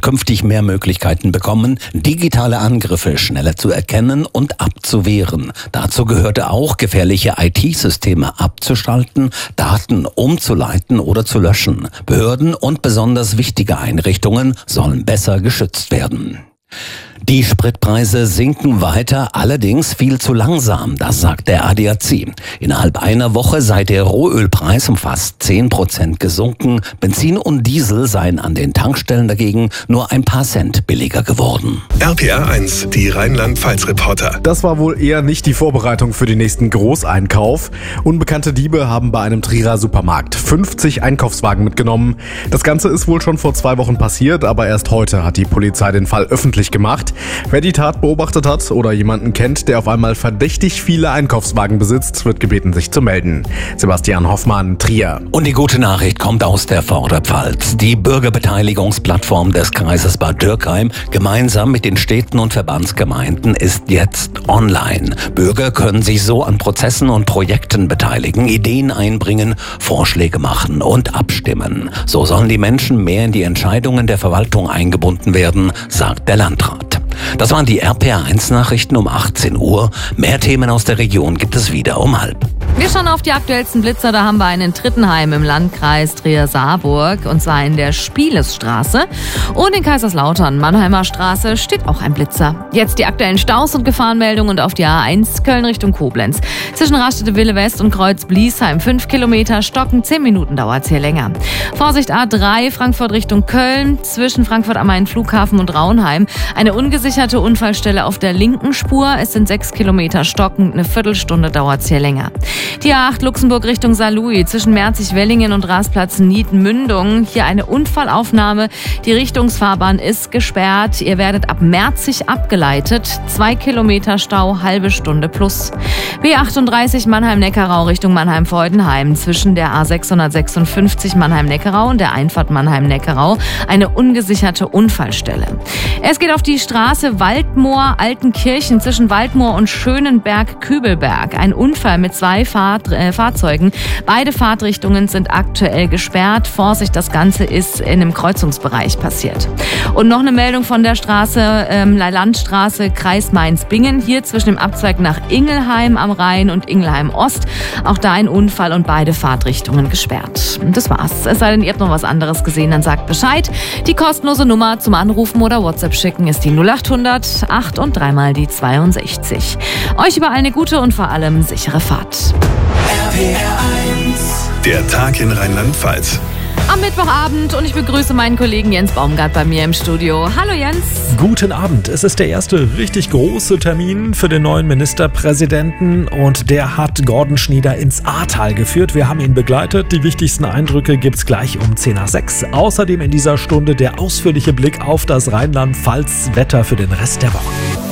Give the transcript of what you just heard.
künftig mehr Möglichkeiten bekommen, digitale Angriffe schneller zu erkennen und abzuwehren. Dazu gehörte auch, gefährliche IT-Systeme abzuschalten, Daten umzuleiten oder zu löschen. Behörden und besonders wichtige Einrichtungen sollen besser geschützt werden. Die Spritpreise sinken weiter, allerdings viel zu langsam, das sagt der ADAC. Innerhalb einer Woche sei der Rohölpreis um fast 10% gesunken. Benzin und Diesel seien an den Tankstellen dagegen nur ein paar Cent billiger geworden. RPR 1, die Rheinland-Pfalz-Reporter. Das war wohl eher nicht die Vorbereitung für den nächsten Großeinkauf. Unbekannte Diebe haben bei einem Trierer Supermarkt 50 Einkaufswagen mitgenommen. Das Ganze ist wohl schon vor 2 Wochen passiert, aber erst heute hat die Polizei den Fall öffentlich gemacht. Wer die Tat beobachtet hat oder jemanden kennt, der auf einmal verdächtig viele Einkaufswagen besitzt, wird gebeten, sich zu melden. Sebastian Hoffmann, Trier. Und die gute Nachricht kommt aus der Vorderpfalz. Die Bürgerbeteiligungsplattform des Kreises Bad Dürkheim gemeinsam mit den Städten und Verbandsgemeinden ist jetzt online. Bürger können sich so an Prozessen und Projekten beteiligen, Ideen einbringen, Vorschläge machen und abstimmen. So sollen die Menschen mehr in die Entscheidungen der Verwaltung eingebunden werden, sagt der Landrat. Das waren die RPR1-Nachrichten um 18 Uhr. Mehr Themen aus der Region gibt es wieder um 12:30. Wir schauen auf die aktuellsten Blitzer. Da haben wir einen in Trittenheim im Landkreis Trier-Saarburg, und zwar in der Spielesstraße. Und in Kaiserslautern, Mannheimer Straße, steht auch ein Blitzer. Jetzt die aktuellen Staus und Gefahrenmeldungen und auf die A1 Köln Richtung Koblenz. Zwischen Rastede-Wille West und Kreuz-Bliesheim 5 Kilometer, Stocken, 10 Minuten dauert es hier länger. Vorsicht A3 Frankfurt Richtung Köln, zwischen Frankfurt am Main Flughafen und Raunheim. Eine ungesicherte Unfallstelle auf der linken Spur. Es sind 6 Kilometer Stocken, eine Viertelstunde dauert es hier länger. Die A8 Luxemburg Richtung Saarlouis, zwischen Merzig-Wellingen und Rasplatz Nieden-Mündung. Hier eine Unfallaufnahme. Die Richtungsfahrbahn ist gesperrt. Ihr werdet ab Merzig abgeleitet. 2 Kilometer Stau, halbe Stunde plus. B38 Mannheim-Neckarau Richtung Mannheim-Freudenheim. Zwischen der A656 Mannheim-Neckarau und der Einfahrt Mannheim-Neckarau eine ungesicherte Unfallstelle. Es geht auf die Straße Waldmoor-Altenkirchen zwischen Waldmoor und Schönenberg-Kübelberg. Ein Unfall mit 2 Fahrzeugen. Beide Fahrtrichtungen sind aktuell gesperrt. Vorsicht, das Ganze ist in einem Kreuzungsbereich passiert. Und noch eine Meldung von der Straße, Landstraße, Kreis Mainz-Bingen. Hier zwischen dem Abzweig nach Ingelheim am Rhein und Ingelheim Ost. Auch da ein Unfall und beide Fahrtrichtungen gesperrt. Und das war's. Es sei denn, ihr habt noch was anderes gesehen, dann sagt Bescheid. Die kostenlose Nummer zum Anrufen oder WhatsApp schicken ist die 0800 8 und 3 mal die 62. Euch überall eine gute und vor allem sichere Fahrt. Der Tag in Rheinland-Pfalz. Am Mittwochabend, und ich begrüße meinen Kollegen Jens Baumgart bei mir im Studio. Hallo Jens. Guten Abend. Es ist der erste richtig große Termin für den neuen Ministerpräsidenten und der hat Gordon Schnieder ins Ahrtal geführt. Wir haben ihn begleitet. Die wichtigsten Eindrücke gibt's gleich um 10:06. Außerdem in dieser Stunde der ausführliche Blick auf das Rheinland-Pfalz-Wetter für den Rest der Woche.